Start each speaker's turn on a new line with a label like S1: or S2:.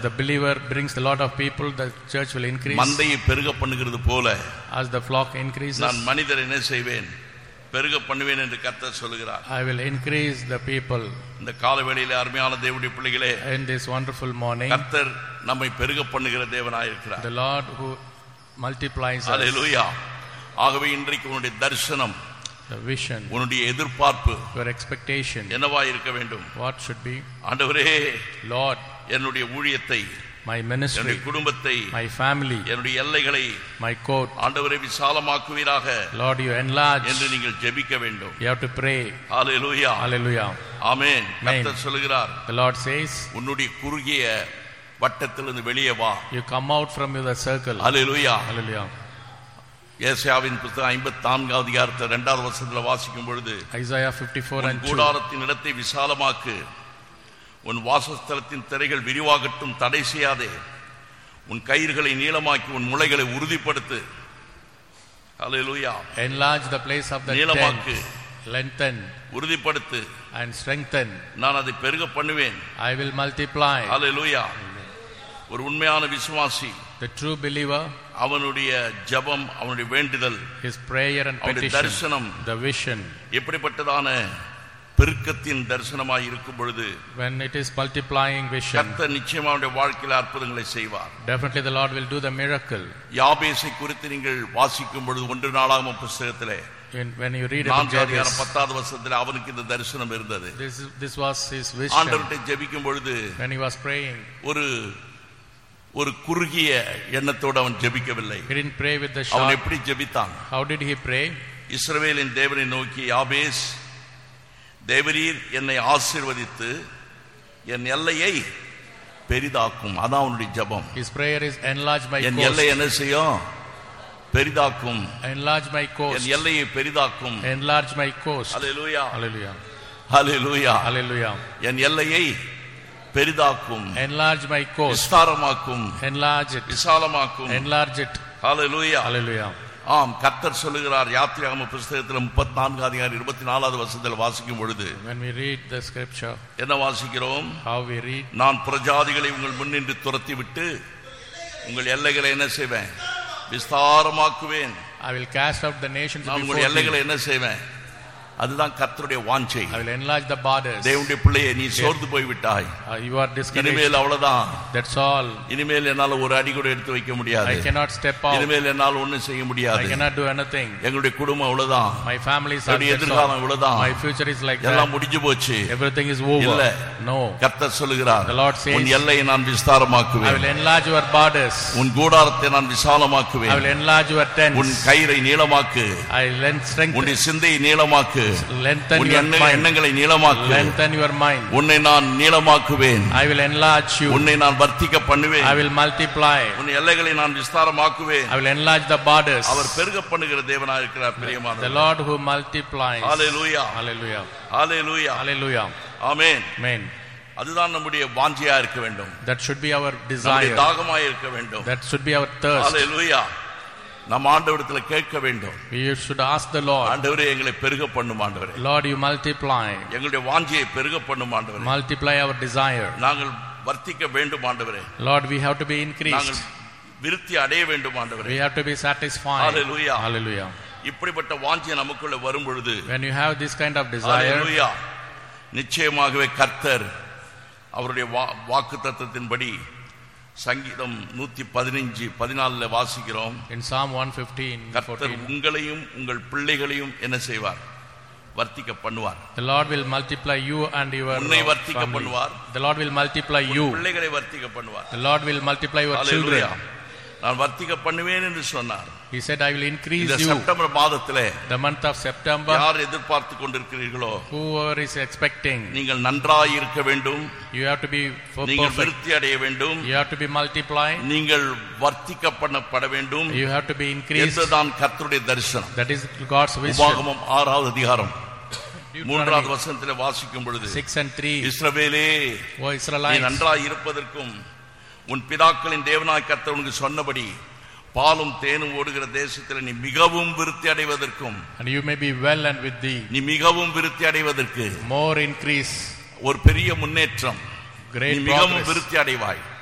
S1: the believer brings a lot of people, the church will increase.
S2: மந்தையை பெருக பண்ணுகிறது போல
S1: as the flock increases,
S2: நான் மனிதரை என்ன செய்வேன், பெருக பண்ணுவேன் என்று கர்த்தர் சொல்கிறார்.
S1: I will increase the people.
S2: இந்த காலவேளையிலே அருமையான தேவனுடைய பிள்ளைகளே,
S1: in this wonderful morning,
S2: கர்த்தர் நம்மை பெருக பண்ணுகிற தேவனாய் இருக்கிறார்.
S1: the Lord who multiplies us.
S2: ஹalleluya. ஆகவே இன்றைக்கு உன்னுடைய தரிசனம்,
S1: the vision,
S2: உன்னுடைய எதிர்பார்ப்பு,
S1: your expectation
S2: என்னவாய் இருக்க வேண்டும்?
S1: what should be?
S2: ஆண்டவரே,
S1: Lord,
S2: என்னுடைய ஊழியத்தை,
S1: my ministry,
S2: என்னுடைய குடும்பத்தை,
S1: my family,
S2: என்னுடைய எல்லைகளை
S1: my court,
S2: ஆண்டவரே விசாலமாக்குவீராக
S1: Lord you enlarge
S2: என்று நீங்கள் ஜெபிக்க வேண்டும்.
S1: you have to pray.
S2: Hallelujah.
S1: Hallelujah.
S2: ஆமென். கர்த்தர் சொல்கிறார்,
S1: the Lord says,
S2: உன்னுடைய குறுகிய வட்டத்திலிருந்து வெளியே வா.
S1: you come out from the circle.
S2: Hallelujah.
S1: Hallelujah.
S2: ஏசாயாவின் புத்தகம் 54வது அதிகாரத்தை 2வது வசனத்தில் வாசிக்கும் பொழுது,
S1: Isaiah 54 and 2,
S2: கூடாரத்தின் இடத்தை விசாலமாக்கு, உன் வாசஸ்தலத்தின் திரைகள் விரிவாகட்டும், தடை செய்யாதே, உன் கயிறுகளை நீளமாக்கி உன் முளைகளை உறுதிப்படுத்து. ஹalleluya.
S1: enlarge the place of the
S2: நீளமாக்கு,
S1: tent, lengthen
S2: உறுதிப்படுத்து,
S1: and strengthen,
S2: நான் அதை பெருக பண்ணுவேன்.
S1: I will multiply.
S2: ஹalleluya. ஒரு உண்மையான விசுவாசி,
S1: the true believer,
S2: அவனுடைய ஜெபம், அவனுடைய வேண்டுதல்,
S1: his prayer and
S2: அவனுடைய
S1: petition,
S2: தரிசனம்
S1: the vision,
S2: எப்படிப்பட்டதான பெருக்கத்தின் தரிசனமாய் இருக்கும் பொழுது,
S1: when it is multiplying vision,
S2: கர்த்தர் நிச்சயமாக அவனுடைய வாழ்க்கையில் அற்புதங்களை செய்வார்.
S1: definitely the Lord will do the miracle.
S2: யாபேசை குறித்து நீங்கள் வாசிக்கும் பொழுது 1 நாளாகமம் புத்தகத்திலே
S1: when you read about Jabez,
S2: 10வது வசனத்திலே அவனுக்கு இந்த தரிசனம் இருந்தது.
S1: this was his vision.
S2: ஆண்டவர்கிட்ட ஜெபிக்கும் பொழுது
S1: when he was praying,
S2: ஒரு குறுகிய எண்ணத்தோடு அவன் ஜெபிக்கவில்லை.
S1: he didn't pray with the
S2: அவன்
S1: short.
S2: எப்படி ஜெபித்தான்?
S1: how did he pray?
S2: இஸ்ரவேலின் தேவனை நோக்கி, யாபேஸ், தேவரீர் என்னை ஆசீர்வதித்து என் எல்லையை பெரிதாக்கும். அதான் அவனுடைய ஜெபம்.
S1: his prayer is enlarge my
S2: N
S1: coast.
S2: எல்லை என்ன செய்யும்? பெரிதாக்கும்.
S1: enlarge my coast.
S2: என் எல்லையை பெரிதாக்கும்.
S1: enlarge my coast.
S2: Hallelujah.
S1: Hallelujah.
S2: Hallelujah.
S1: Hallelujah.
S2: என் எல்லையை பெரிதாக்கும்,
S1: enlarge my coast,
S2: விஸ்தாரமாக்கும்,
S1: enlarge it,
S2: விசாலமாக்கும்.
S1: enlarge it.
S2: Hallelujah.
S1: Hallelujah.
S2: ஆம், கர்த்தர் சொல்லுகிறார். யாத்திராகம புத்தகத்தில் 34வது அதிகாரம் 24வது வசனத்தில் வாசிக்கும் பொழுது,
S1: when we read the scripture,
S2: என்ன வாசிக்கிறோம்?
S1: how we read,
S2: நான் பிரஜாதிகளை உங்கள் முன்னின்று துரத்தி விட்டு உங்கள் எல்லைகளை என்ன செய்வேன்? விஸ்தாரமாக்குவேன்.
S1: I will cast out the nations
S2: நான்
S1: before
S2: உங்கள் எல்லைகளை
S1: thee.
S2: என்ன செய்வேன்? அதுதான் கர்த்தருடைய வாஞ்சை.
S1: I will enlarge the borders.
S2: தேவனுடைய பிள்ளையே, நீ சோர்ந்து போய் விட்டாய்.
S1: You are discouraged.
S2: இனிமேல் அவ்வளவுதான்.
S1: That's all.
S2: இனிமேல் என்னால ஒரு அடி கூட எடுத்து வைக்க முடியாது.
S1: I cannot step out.
S2: இனிமேல் என்னால் ஒண்ணும் செய்ய முடியாது.
S1: I cannot do anything.
S2: எங்களுடைய குடும்பம் அவ்வளவுதான்.
S1: My family is
S2: என்னுடைய எதிர்காலம் அவ்வளவுதான்.
S1: My future is like
S2: எல்லாம்
S1: that.
S2: முடிஞ்சு போச்சு.
S1: Everything is over.
S2: இல்ல.
S1: No.
S2: கர்த்தர் சொல்லுகிறார்,
S1: The Lord says,
S2: உன் எல்லையை நான்
S1: I
S2: விஸ்தாரமாக்குவேன்.
S1: will enlarge your borders.
S2: உன் கூடாரத்தை நான்
S1: I
S2: விசாலமாக்குவேன்.
S1: will enlarge your tents.
S2: உன் கயிறை நீளமாக்கு.
S1: I will strengthen.
S2: உன்னுடைய சிந்தையை நீளமாக்கு.
S1: Lengthen
S2: உன்
S1: your mind.
S2: எண்ணங்களை நீளமாக்கு.
S1: Lengthen your mind.
S2: உன்னை நான் நீளமாக்குவேன்.
S1: I will enlarge you.
S2: உன்னை நான் வர்த்திக்க பண்ணுவேன்.
S1: I will multiply.
S2: உன் எல்லைகளை நான் விஸ்தாரமாக்குவேன்.
S1: I will enlarge the borders.
S2: அவர் பெருக பண்ணுகிற தேவனாக இருக்கிறார். பிரியமானவர்களே,
S1: The Lord who multiplies.
S2: Hallelujah.
S1: Hallelujah.
S2: Hallelujah.
S1: Hallelujah.
S2: Amen.
S1: Amen.
S2: அதுதான் நம்முடைய வாஞ்சையா இருக்க வேண்டும்.
S1: That should be our
S2: நம்முடைய
S1: desire.
S2: தாகமாய் இருக்க வேண்டும்.
S1: That should be our thirst.
S2: ஹalleluya. நம்ம ஆண்டவரிடத்தில் கேட்க வேண்டும்.
S1: We should ask the Lord,
S2: ஆண்டவரே, எங்களை பெருக பண்ணும் ஆண்டவரே.
S1: Lord, you multiply.
S2: எங்களுடைய வாஞ்சையை பெருக பண்ணும் ஆண்டவரே.
S1: Multiply our desire.
S2: நாங்கள் வர்த்திக்க வேண்டும் ஆண்டவரே.
S1: Lord, we have to be increased.
S2: நாங்கள் விருத்தி அடைய வேண்டும் ஆண்டவரே.
S1: We have to be satisfied.
S2: Hallelujah.
S1: Hallelujah.
S2: இப்படிப்பட்ட வாஞ்சை நமக்குள்ள வரும் பொழுது,
S1: When you have this kind of desire,
S2: ஹalleluya, நிச்சயமாகவே கர்த்தர் அவருடைய வாக்குத்தத்தத்தின்படி சங்கீதம் 115:14 வாசிக்கிறோம்.
S1: in Psalm 115,
S2: கர்த்தர்
S1: 14,
S2: உங்களையும் உங்கள் பிள்ளைகளையும் என்ன செய்வார்? வர்த்திக்க பண்ணுவார்.
S1: the Lord will multiply you and your
S2: உன்னை வர்த்திக்க
S1: family.
S2: பண்ணுவார்.
S1: The Lord will multiply you.
S2: பிள்ளைகளை வர்த்திக்க பண்ணுவார்.
S1: The Lord will multiply your
S2: hallelujah.
S1: children.
S2: நான் வர்த்திக்க பண்ணுவேன் என்று சொன்னார்.
S1: He said, I will increase
S2: இந்த
S1: you.
S2: செப்டம்பர் மாதத்திலே
S1: The month of September,
S2: யார் எதிர்பார்த்து கொண்டிருக்கிறீர்களோ,
S1: whoever is expecting,
S2: நீங்கள் நன்றாய் இருக்க வேண்டும்.
S1: you have to be
S2: நீங்கள்
S1: perfect.
S2: விருத்தி அடைய வேண்டும்.
S1: You have to be multiplied.
S2: நீங்கள் வர்த்திக்க பண்ணப்பட வேண்டும்.
S1: You have to be increased.
S2: என்றுதான் கர்த்தருடைய தரிசனம்.
S1: That is God's vision.
S2: உபாகமம் 6வது அதிகாரம்
S1: Deuteronomy
S2: 3வது வசனத்திலே வாசிக்கும் பொழுது,
S1: 6 and 3,
S2: இஸ்ரவேலே,
S1: O
S2: நீ
S1: Israelites,
S2: நன்றாய் இருப்பதற்கும் உன் பிதாக்களின் தேவனாய் கர்த்தர் உனக்கு சொன்னபடி பாலும் தேனும் ஓடுகிற தேசத்தில் நீ மிகவும் விருத்தி அடைவதற்கும்,
S1: and you may be well and with thee,
S2: நீ மிகவும் விருத்தி அடைவதற்கு,
S1: more increase,
S2: ஒரு பெரிய முன்னேற்றம், நீ
S1: great
S2: மிகவும்
S1: progress,
S2: விருத்தி அடைவாய்.